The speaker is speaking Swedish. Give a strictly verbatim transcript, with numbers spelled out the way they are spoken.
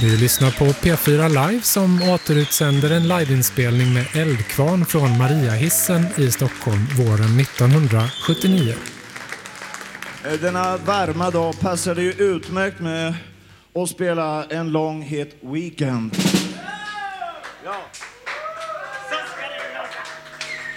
Vi lyssnar på P fyra Live som återutsänder en liveinspelning med Eldkvarn från Mariahissen i Stockholm våren nittonhundrasjuttionio. Denna varma dag passade ju utmärkt med att spela en lång hit Weekend. Ja.